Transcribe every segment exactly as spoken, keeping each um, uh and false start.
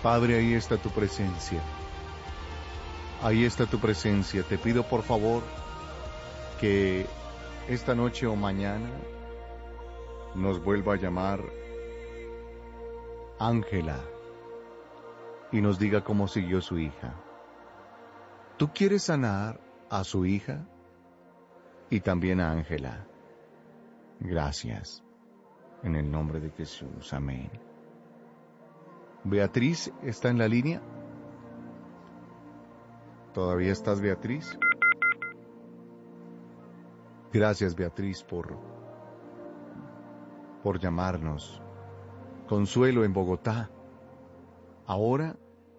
Padre, ahí está tu presencia. Ahí está tu presencia. Te pido por favor que esta noche o mañana nos vuelva a llamar Ángela y nos diga cómo siguió su hija. ¿Tú quieres sanar a su hija? Y también a Ángela. Gracias. En el nombre de Jesús. Amén. Beatriz está en la línea. ¿Todavía estás, Beatriz? Gracias, Beatriz, por, por llamarnos. Consuelo en Bogotá. Ahora,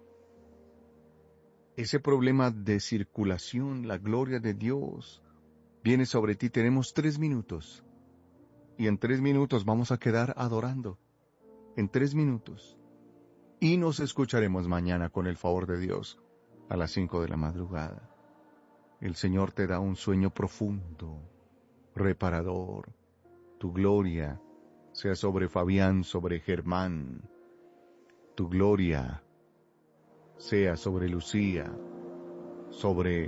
ese problema de circulación, la gloria de Dios, viene sobre ti. Tenemos tres minutos. Y en tres minutos vamos a quedar adorando. En tres minutos. Y nos escucharemos mañana con el favor de Dios a las cinco de la madrugada. El Señor te da un sueño profundo, reparador. Tu gloria sea sobre Fabián, sobre Germán. Tu gloria sea sobre Lucía, sobre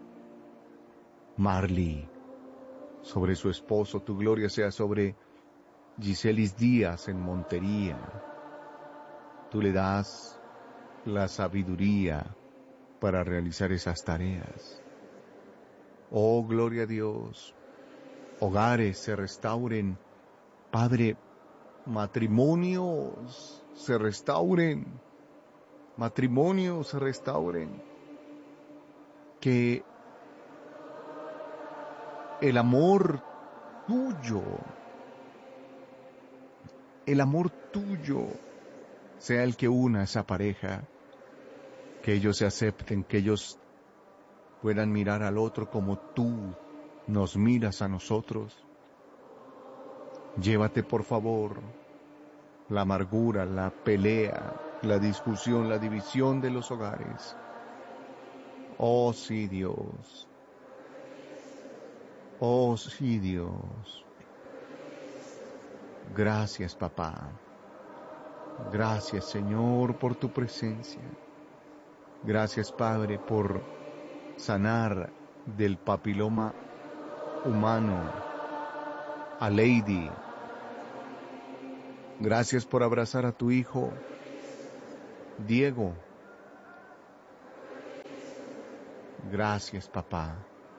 Marley, sobre su esposo. Tu gloria sea sobre Giselis Díaz en Montería. Tú le das la sabiduría para realizar esas tareas. Oh, gloria a Dios. Hogares se restauren. Padre, matrimonios se restauren. Matrimonios se restauren. Que el amor tuyo, el amor tuyo sea el que una a esa pareja, que ellos se acepten, que ellos puedan mirar al otro como tú nos miras a nosotros. Llévate, por favor, la amargura, la pelea, la discusión, la división de los hogares. Oh, sí, Dios. Oh, sí, Dios. Gracias, papá. Gracias, Señor, por tu presencia. Gracias, Padre, por sanar del papiloma humano a Lady. Gracias por abrazar a tu hijo, Diego. Gracias, papá.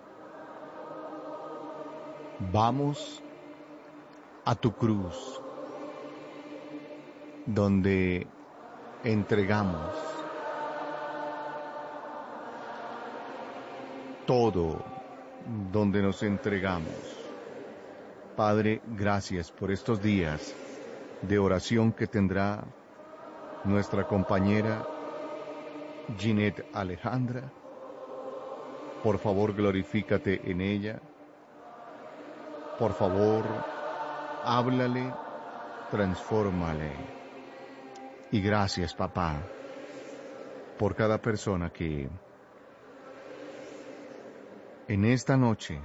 Vamos a tu cruz, donde entregamos todo, donde nos entregamos. Padre, gracias por estos días de oración que tendrá nuestra compañera Ginette Alejandra. Por favor, glorifícate en ella. Por favor, háblale, transfórmale. Y gracias, papá, por cada persona que en esta noche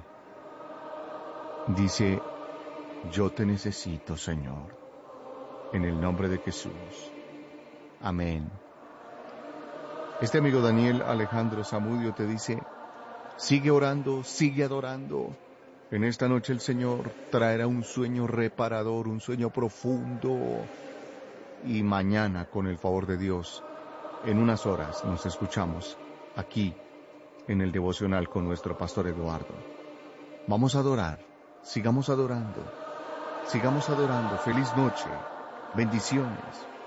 dice: yo te necesito, Señor, en el nombre de Jesús. Amén. Este amigo Daniel Alejandro Zamudio te dice: sigue orando, sigue adorando. En esta noche el Señor traerá un sueño reparador, un sueño profundo. Y mañana, con el favor de Dios, en unas horas nos escuchamos aquí en el devocional con nuestro pastor Eduardo. Vamos a adorar, sigamos adorando, sigamos adorando. Feliz noche, bendiciones.